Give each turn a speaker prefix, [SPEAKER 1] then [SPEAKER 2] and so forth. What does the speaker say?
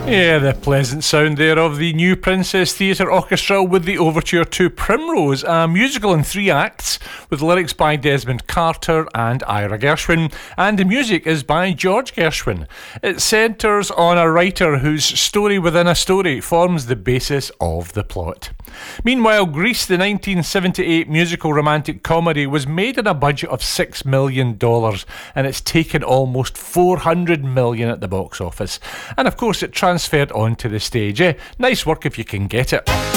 [SPEAKER 1] Yeah, the pleasant sound there of the New Princess Theatre Orchestra with the overture to Primrose, a musical in 3 acts with lyrics by Desmond Carter and Ira Gershwin, and the music is by George Gershwin. It centres on a writer whose story within a story forms the basis of the plot. Meanwhile, Grease, the 1978 musical romantic comedy, was made on a budget of $6 million, and it's taken almost $400 million at the box office. And of course, it transferred onto the stage. Nice work if you can get it.